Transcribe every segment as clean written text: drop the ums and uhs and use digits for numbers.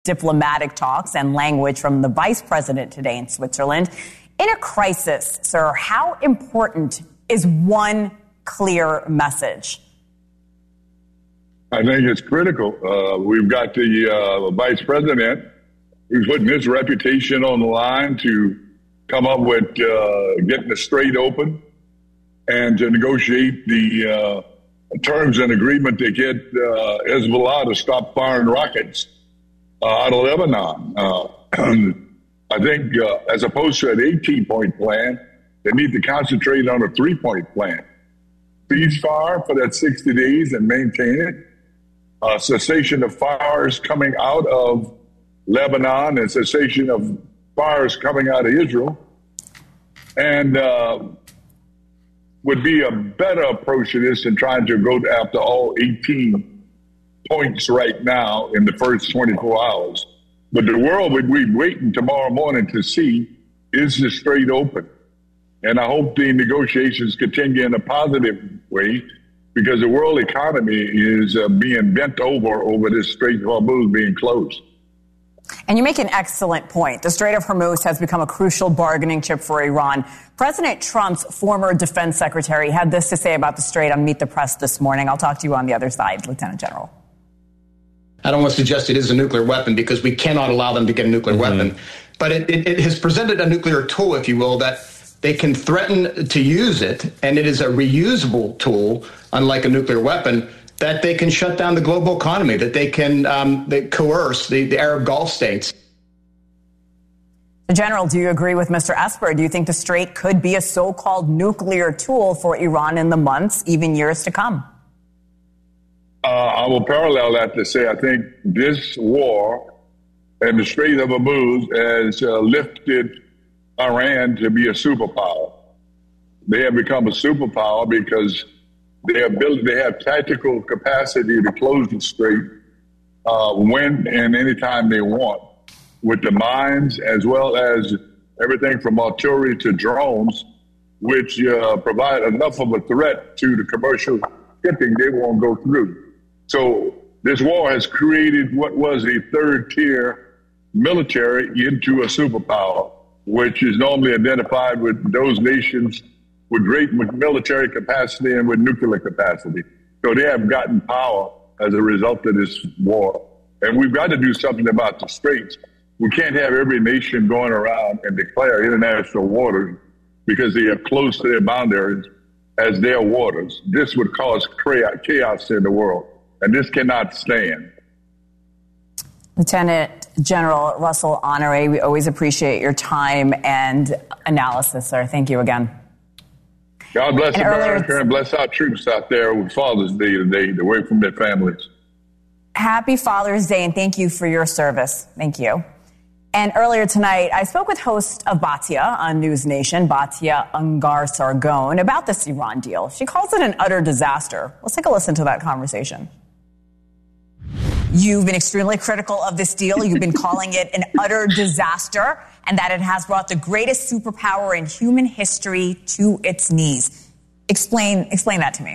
diplomatic talks and language from the vice president today in Switzerland. In a crisis, sir, how important is one clear message? I think it's critical. We've got the vice president who's putting his reputation on the line to come up with getting the strait open and to negotiate the terms and agreement to get Hezbollah to stop firing rockets out of Lebanon. I think as opposed to an 18-point plan, they need to concentrate on a 3-point plan. Ceasefire for that 60 days and maintain it. Cessation of fires coming out of Lebanon and cessation of fires coming out of Israel. And would be a better approach to this than trying to go after all 18 points right now in the first 24 hours. But the world would be waiting tomorrow morning to see, is the strait open? And I hope the negotiations continue in a positive way, because the world economy is being bent over this Strait of Hormuz being closed. And you make an excellent point. The Strait of Hormuz has become a crucial bargaining chip for Iran. President Trump's former defense secretary had this to say about the Strait on Meet the Press this morning. I'll talk to you on the other side, Lieutenant General. I don't want to suggest it is a nuclear weapon, because we cannot allow them to get a nuclear weapon. But it has presented a nuclear tool, if you will, that they can threaten to use it, and it is a reusable tool, unlike a nuclear weapon, that they can shut down the global economy, that they can coerce the Arab Gulf states. General, do you agree with Mr. Esper? Do you think the Strait could be a so-called nuclear tool for Iran in the months, even years to come? I will parallel that to say I think this war and the Strait of Hormuz has lifted Iran to be a superpower. They have become a superpower because they have tactical capacity to close the strait when and anytime they want, with the mines as well as everything from artillery to drones, which provide enough of a threat to the commercial shipping they won't go through. So this war has created what was a third-tier military into a superpower, which is normally identified with those nations with great military capacity and with nuclear capacity. So they have gotten power as a result of this war. And we've got to do something about the straits. We can't have every nation going around and declare international waters because they are close to their boundaries as their waters. This would cause chaos in the world, and this cannot stand. Lieutenant General Russell Honore, we always appreciate your time and analysis, sir. Thank you again. God bless America and bless our troops out there with Father's Day today, away from their families. Happy Father's Day, and thank you for your service. Thank you. And earlier tonight, I spoke with host of Batia on News Nation, Batia Ungar Sargon, about this Iran deal. She calls it an utter disaster. Let's take a listen to that conversation. You've been extremely critical of this deal. You've been calling it an utter disaster, and that it has brought the greatest superpower in human history to its knees. Explain that to me.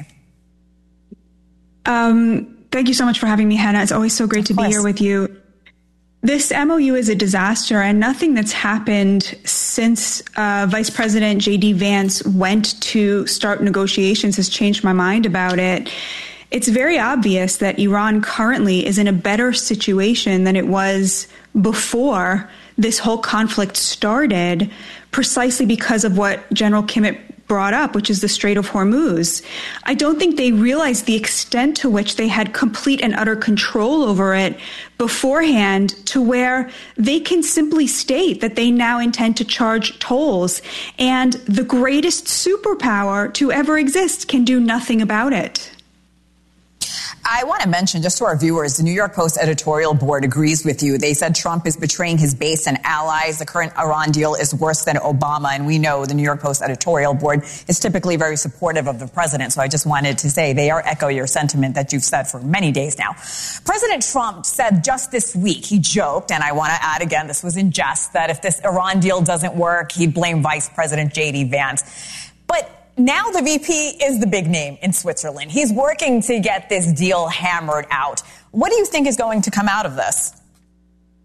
Thank you so much for having me, Hannah. It's always so great to be here with you. This MOU is a disaster, and nothing that's happened since Vice President J.D. Vance went to start negotiations has changed my mind about it. It's very obvious that Iran currently is in a better situation than it was before this whole conflict started, precisely because of what General Kimmett brought up, which is the Strait of Hormuz. I don't think they realized the extent to which they had complete and utter control over it beforehand, to where they can simply state that they now intend to charge tolls, and the greatest superpower to ever exist can do nothing about it. I want to mention, just to our viewers, the New York Post editorial board agrees with you. They said Trump is betraying his base and allies. The current Iran deal is worse than Obama. And we know the New York Post editorial board is typically very supportive of the president. So I just wanted to say they echo your sentiment that you've said for many days now. President Trump said just this week, he joked, and I want to add again, this was in jest, that if this Iran deal doesn't work, he'd blame Vice President J.D. Vance. But now the VP is the big name in Switzerland. He's working to get this deal hammered out. What do you think is going to come out of this?